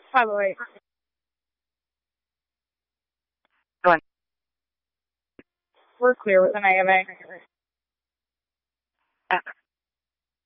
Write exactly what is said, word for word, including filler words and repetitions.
Probably. Go on. We're clear with an A M A. Uh,